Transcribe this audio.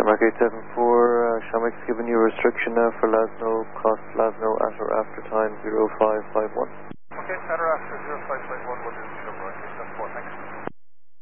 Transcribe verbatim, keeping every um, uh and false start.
Shamrock eight seven four, uh, Shamrock's given you a restriction now for Lasno, cross Lasno at or after time zero five five one. Okay, at or after zero five five one will do.